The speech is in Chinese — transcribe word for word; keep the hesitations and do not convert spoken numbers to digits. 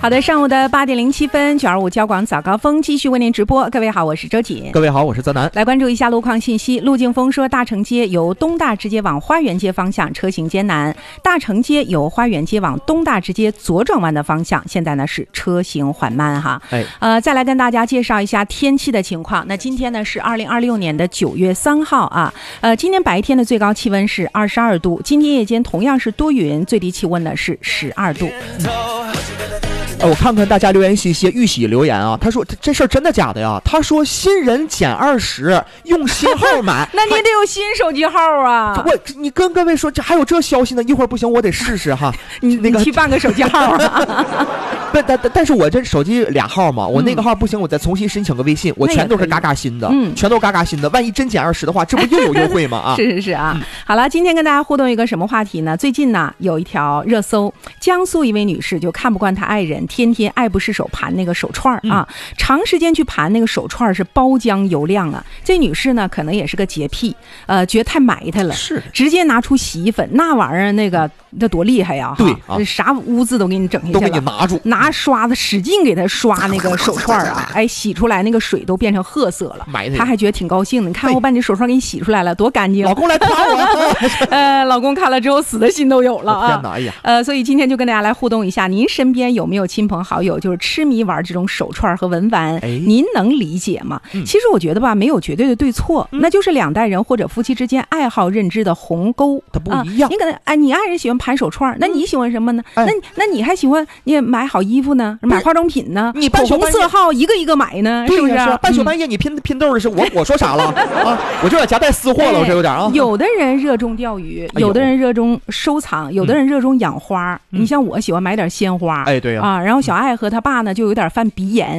好的，上午的八点零七分，九二五交广早高峰继续为您直播。各位好，我是周瑾。 各位好，我是泽南。 来关注一下路况信息。陆敬峰说，大成街由东大直接往花园街方向车行艰难，大成街由花园街往东大直接左转弯的方向，现在呢是车行缓慢哈。 哎， 呃，再来跟大家介绍一下天气的情况。那今天呢是二零二六年的九月三号啊，呃，今天白天的最高气温是二十二度，今天夜间同样是多云，最低气温呢是十二度。 呃，我看看大家留言信息，玉玺留言啊，他说 这, 这事儿真的假的呀？他说新人减二十，用新号买， 那你得有新手机号啊！ 我你跟各位说，这还有这消息呢？一会儿不行，我得试试哈。 你那个你去办个手机号啊！ 不，但但是我这手机俩号嘛，我那个号不行，我再重新申请个微信，我全都是嘎嘎新的，嗯，全都嘎嘎新的。万一真减二十的话，这不又有优惠吗？啊， 是是是啊。嗯、好了，今天跟大家互动一个什么话题呢？最近呢有一条热搜，江苏一位女士就看不惯她爱人天天爱不释手盘那个手串啊，嗯、长时间去盘那个手串是包浆油亮啊。这女士呢可能也是个洁癖，呃，觉得太埋汰了， 是直接拿出洗衣粉，那玩意儿那个那多厉害呀！ 对啊，啥污渍都给你整下去了， 都给你拿住， 拿刷子使劲给她刷那个手串啊，哎，洗出来那个水都变成褐色了，她还觉得挺高兴的。你看我把你手串给你洗出来了，多干净！ 老公来夸我， 呃，老公看了之后死的心都有了啊！ 天哪，哎呀， 呃，所以今天就跟大家来互动一下，您身边有没有亲朋好友就是痴迷玩这种手串和文玩？哎，您能理解吗？嗯、其实我觉得吧，没有绝对的对错，嗯、那就是两代人或者夫妻之间爱好认知的鸿沟， 它不一样。 啊、你可能哎，你爱人喜欢盘手串，那你喜欢什么呢？嗯、那那你还喜欢你也买好衣服呢，买化妆品呢？ 你口红色号一个一个买呢，是不是？ 是半宿半夜你拼拼豆的是我，我说啥了啊？我就有点夹带私货了，我这有点啊。 有的人热衷钓鱼，有的人热衷收藏，有的人热衷养花。嗯、你像我喜欢买点鲜花， 哎，对呀、 啊，然后小爱和他爸呢就有点犯鼻炎。